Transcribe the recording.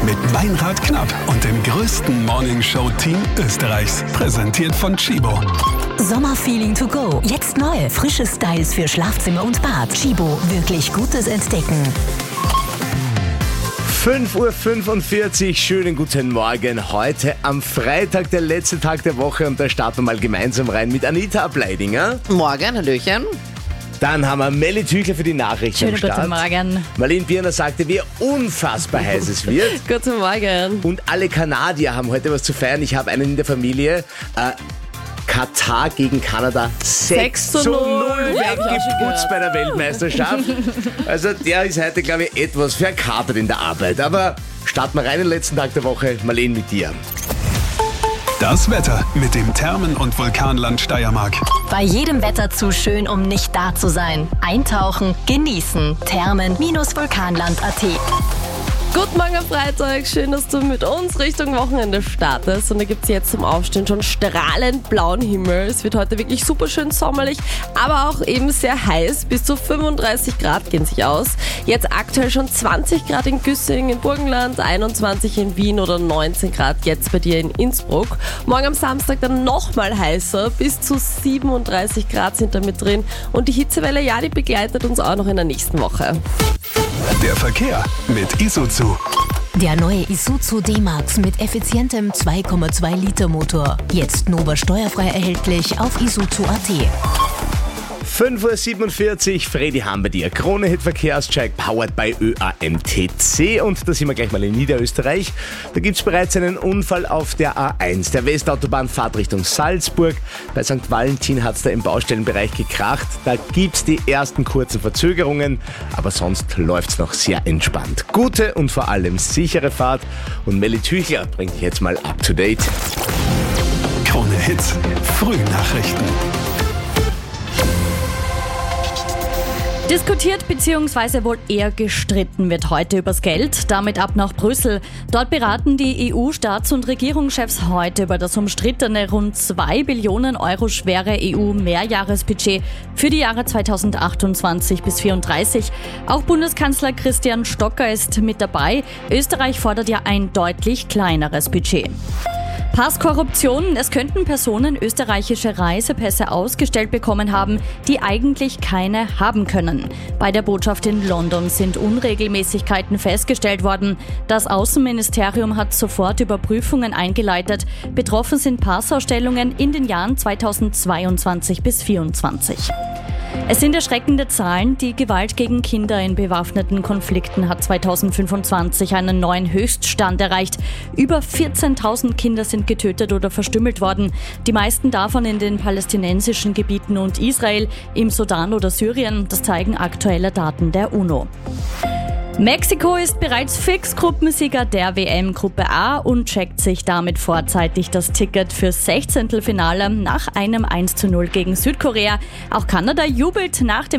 mit Meinrad Knapp und dem größten Morningshow-Team Österreichs. Präsentiert von Chibo. Sommerfeeling to go. Jetzt neu. Frische Styles für Schlafzimmer und Bad. Chibo. Wirklich Gutes entdecken. 5:45 Uhr, schönen guten Morgen. Heute am Freitag, der letzte Tag der Woche, und da starten wir mal gemeinsam rein mit Anita Ableidinger. Morgen, hallöchen. Dann haben wir Melli Tüchler für die Nachrichten am Start. Guten Morgen. Marlene Birner sagte, wie unfassbar heiß es wird. Guten Morgen. Und alle Kanadier haben heute was zu feiern. Ich habe einen in der Familie. Katar gegen Kanada 6:0 weggeputzt bei der Weltmeisterschaft. Also der ist heute, glaube ich, etwas verkatert in der Arbeit. Aber starten wir rein in den letzten Tag der Woche. Marlene, mit dir. Das Wetter mit dem Thermen- und Vulkanland Steiermark. Bei jedem Wetter zu schön, um nicht da zu sein. Eintauchen, genießen. Thermen-vulkanland.at. Guten Morgen am Freitag, schön, dass du mit uns Richtung Wochenende startest. Und da gibt es jetzt zum Aufstehen schon strahlend blauen Himmel. Es wird heute wirklich super schön sommerlich, aber auch eben sehr heiß. Bis zu 35 Grad gehen sich aus. Jetzt aktuell schon 20 Grad in Güssing, in Burgenland, 21 in Wien oder 19 Grad jetzt bei dir in Innsbruck. Morgen am Samstag dann nochmal heißer, bis zu 37 Grad sind da mit drin. Und die Hitzewelle, ja, die begleitet uns auch noch in der nächsten Woche. Der Verkehr mit Isuzu. Der neue Isuzu D-Max mit effizientem 2,2 Liter Motor. Jetzt Nova steuerfrei erhältlich auf isuzu.at. 5:47 Uhr, Fredi haben wir dir. Krone-Hit Verkehrscheck, powered by ÖAMTC. Und da sind wir gleich mal in Niederösterreich. Da gibt es bereits einen Unfall auf der A1, der Westautobahn-Fahrt Richtung Salzburg. Bei St. Valentin hat es da im Baustellenbereich gekracht. Da gibt es die ersten kurzen Verzögerungen, aber sonst läuft es noch sehr entspannt. Gute und vor allem sichere Fahrt. Und Melli Tüchler bringt dich jetzt mal up to date. Krone-Hit Frühnachrichten. Diskutiert bzw. wohl eher gestritten wird heute übers Geld, damit ab nach Brüssel. Dort beraten die EU-Staats- und Regierungschefs heute über das umstrittene rund 2 Billionen Euro schwere EU-Mehrjahresbudget für die Jahre 2028 bis 2034. Auch Bundeskanzler Christian Stocker ist mit dabei. Österreich fordert ja ein deutlich kleineres Budget. Passkorruption. Es könnten Personen österreichische Reisepässe ausgestellt bekommen haben, die eigentlich keine haben können. Bei der Botschaft in London sind Unregelmäßigkeiten festgestellt worden. Das Außenministerium hat sofort Überprüfungen eingeleitet. Betroffen sind Passausstellungen in den Jahren 2022 bis 2024. Es sind erschreckende Zahlen. Die Gewalt gegen Kinder in bewaffneten Konflikten hat 2025 einen neuen Höchststand erreicht. Über 14.000 Kinder sind getötet oder verstümmelt worden. Die meisten davon in den palästinensischen Gebieten und Israel, im Sudan oder Syrien. Das zeigen aktuelle Daten der UNO. Mexiko ist bereits fix Gruppensieger der WM-Gruppe A und checkt sich damit vorzeitig das Ticket fürs 16. Finale nach einem 1:0 gegen Südkorea. Auch Kanada jubelt nach dem